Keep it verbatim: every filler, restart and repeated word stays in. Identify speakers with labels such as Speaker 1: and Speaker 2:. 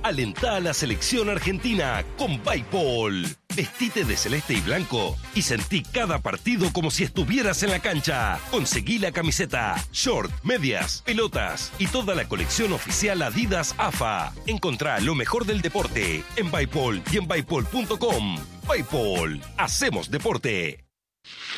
Speaker 1: Alentá a la selección argentina con Bipol. Vestite de celeste y blanco y sentí cada partido como si estuvieras en la cancha. Conseguí la camiseta, short, medias, pelotas y toda la colección oficial Adidas A F A. Encontrá lo mejor del deporte en Bipol y en bipol punto com. Bipol, hacemos deporte.